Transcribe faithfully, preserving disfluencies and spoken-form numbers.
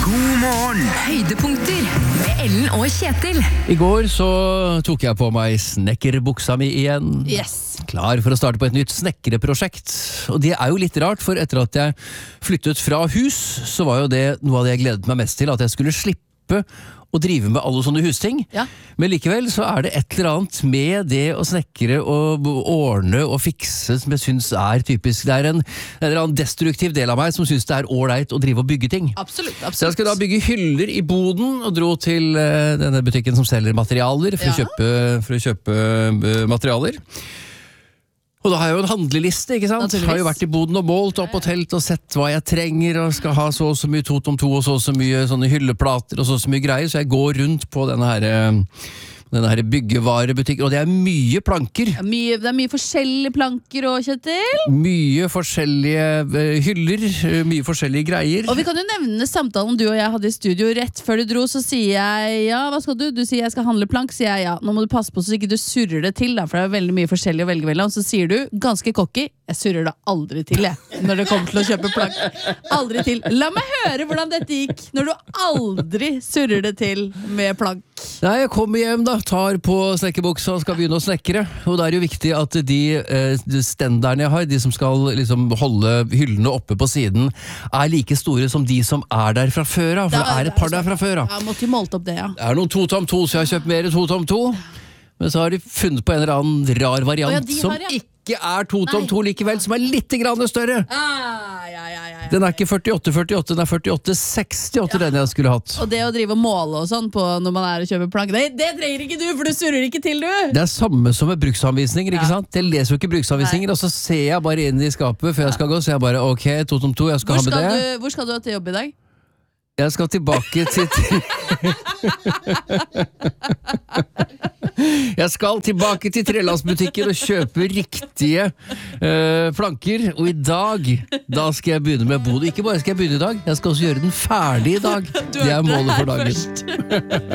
God morgen. Høydepunkter med Ellen og Kjetil. I går så tok jeg på meg snekkerbuksa mi igjen. Yes. Klar for å starte på et nytt snekkereprosjekt. Og det er jo litt rart, for etter at jeg flyttet fra hus, så var jo det noe av det jeg gledet meg mest til, at jeg skulle slippe å drive med alle sånne husting. Ja. Men likevel så er det et eller annet med det å snekre og ordne og fikse som jeg synes er typisk. Det er en, en eller annen destruktiv del av meg som synes det er ordentlig å drive og bygge ting. Absolutt, absolutt. Så jeg skal da bygge hyller i boden og dro til uh, denne butikken som selger materialer for, Ja. å, kjøpe, for å kjøpe uh, materialer. Og da har jeg jo en handleliste, ikke sant? Naturligvis. Har jo vært i boden og målt opp og telt og sett hva jeg trenger, og skal ha så og så mye totom to og så og så mye sånne hylleplater og så og så mye greier, så jeg går rundt på denne her, denne her byggevarebutikken, og det er mye planker. Det er mye, det er mye forskjellige planker og Kjetil. Mye forskjellige uh, hyller, uh, mye forskjellige greier. Og vi kan jo nevne samtalen du og jeg hadde i studio rett før du dro, så sier jeg, ja, hva skal du? Du sier jeg skal handle plank, sier jeg ja. Nå må du passe på så ikke du surrer det til da, for det er veldig mye forskjellig å velge mellom. Så sier du, ganske cocky, jeg surrer det aldri til jeg, når det kommer til å kjøpe plank. Aldri til. La meg høre hvordan dette gikk, når du aldri surrer det til med plank. Nei, jeg kommer hjem da, tar på snekkerbuksa og skal begynne å snekre. Og det er jo viktig at de, eh, de stenderne jeg har, de som skal liksom holde hyllene oppe på siden, er like store som de som er der fra før av. For det er et par der fra før av. Ja, måtte jo målt opp det, ja. Det er noen to tom to, så jeg har kjøpt mer to tom to. Men så har de funnet på en eller annen rar variant Å ja, de som har, ja. ikke er to tom to likevel, som er litt grann større. Ah, ja, ja, ja, ja. Den er ikke førtiåtte førtiåtte, den er førtiåtte sekstiåtte, den jeg skulle hatt. Og det å drive og måle og sånn på når man er og kjøper plank, det, det trenger ikke du, for du surrer ikke til, du! Det er samme som med bruksanvisninger, ikke Ja. sant? Jeg leser jo ikke bruksanvisninger, Nei. og så ser jeg bare inn i skapet før jeg skal gå, så jeg bare, ok, to tom to, jeg skal Hvor ha med skal, det. du, hvor skal du til jobb i dag? Jeg skal tilbake til Jeg skal tilbake til trelandsbutikken og kjøpe riktige uh, planker. Og i dag, da skal jeg begynne med bod. Ikke bare skal jeg begynne i dag, jeg skal også gjøre den ferdig i dag. Det er målet for dagen.